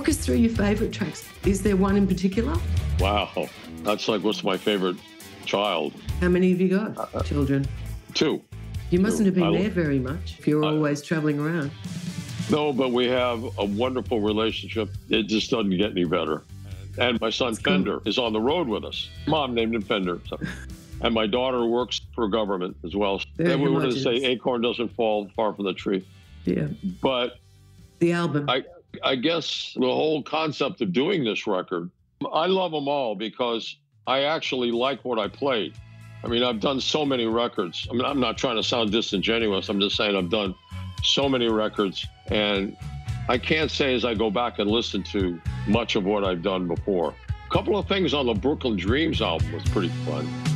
Talk us through your favourite tracks. Is there one in particular? Wow. That's like, what's my favorite child? How many have you got, children? 2. You mustn't have been there very much if you're always travelling around. No, but we have a wonderful relationship. It just doesn't get any better. And my son Fender is on the road with us. Mom named him Fender. So. And my daughter works for government as well. Then we want to say acorn doesn't fall far from the tree. Yeah. But the album. I guess the whole concept of doing this record, I love them all because I actually like what I played. I mean, I've done so many records. I mean, I'm not trying to sound disingenuous. I'm just saying I've done so many records. And I can't say as I go back and listen to much of what I've done before. A couple of things on the Brooklyn Dreams album was pretty fun.